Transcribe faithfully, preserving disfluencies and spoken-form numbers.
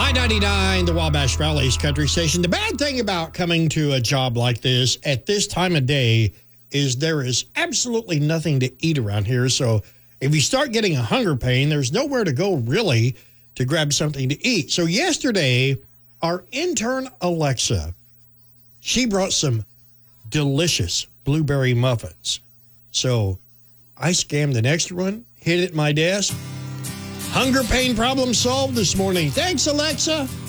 I ninety-nine, the Wabash Valley's country station. The bad thing about coming to a job like this at this time of day is there is absolutely nothing to eat around here. So if you start getting a hunger pain, there's nowhere to go really to grab something to eat. So yesterday, our intern Alexa, she brought some delicious blueberry muffins. So I scammed an extra one, hid it at my desk. Hunger pain problem solved this morning. Thanks, Alexa.